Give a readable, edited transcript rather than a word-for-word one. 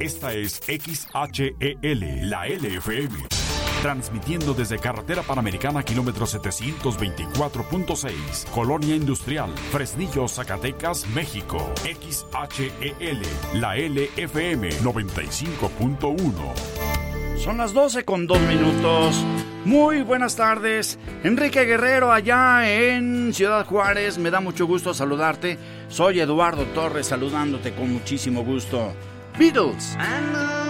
Esta es XHEL, la LFM. Transmitiendo desde Carretera Panamericana, kilómetro 724.6, Colonia Industrial, Fresnillo, Zacatecas, México. XHEL, la LFM 95.1. Son las 12:02. Muy buenas tardes. Enrique Guerrero allá en Ciudad Juárez. Me da mucho gusto saludarte. Soy Eduardo Torres saludándote con muchísimo gusto. Beatles.